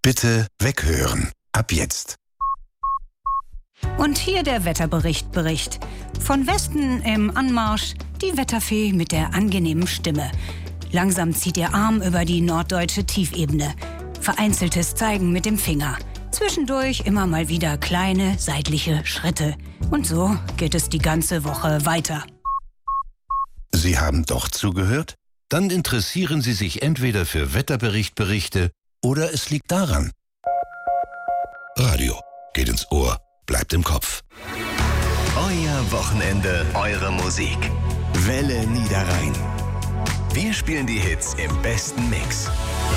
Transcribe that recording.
Bitte weghören. Ab jetzt. Und hier der Wetterbericht. Von Westen im Anmarsch die Wetterfee mit der angenehmen Stimme. Langsam zieht ihr Arm über die norddeutsche Tiefebene. Vereinzeltes Zeigen mit dem Finger. Zwischendurch immer mal wieder kleine seitliche Schritte. Und so geht es die ganze Woche weiter. Sie haben doch zugehört? Dann interessieren Sie sich entweder für Wetterberichte oder es liegt daran. Radio geht ins Ohr, bleibt im Kopf. Euer Wochenende, eure Musik. Welle Niederrhein. Wir spielen die Hits im besten Mix.